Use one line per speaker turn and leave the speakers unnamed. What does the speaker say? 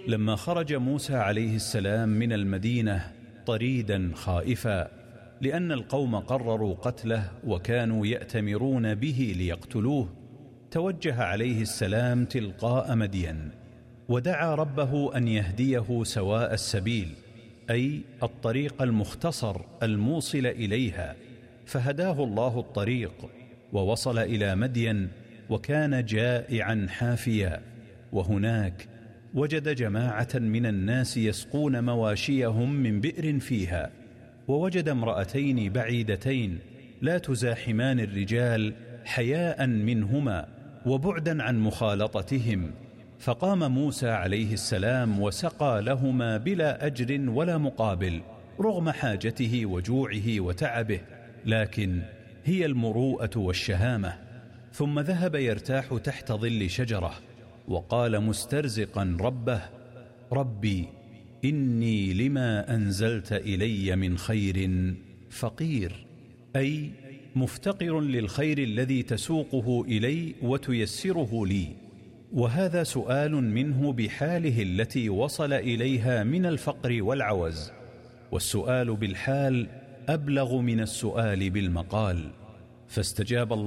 لما خرج موسى عليه السلام من المدينة طريدا خائفا لأن القوم قرروا قتله وكانوا يأتمرون به ليقتلوه، توجه عليه السلام تلقاء مدين ودعا ربه أن يهديه سواء السبيل، أي الطريق المختصر الموصل إليها، فهداه الله الطريق ووصل إلى مدين وكان جائعا حافيا، وهناك وجد جماعة من الناس يسقون مواشيهم من بئر فيها، ووجد امرأتين بعيدتين لا تزاحمان الرجال حياء منهما وبعدا عن مخالطتهم، فقام موسى عليه السلام وسقى لهما بلا أجر ولا مقابل رغم حاجته وجوعه وتعبه، لكن هي المروءة والشهامة. ثم ذهب يرتاح تحت ظل شجرة وقال مسترزقا ربه: ربي إني لما أنزلت إلي من خير فقير، أي مفتقر للخير الذي تسوقه إلي وتيسره لي. وهذا سؤال منه بحاله التي وصل إليها من الفقر والعوز، والسؤال بالحال أبلغ من السؤال بالمقال، فاستجاب الله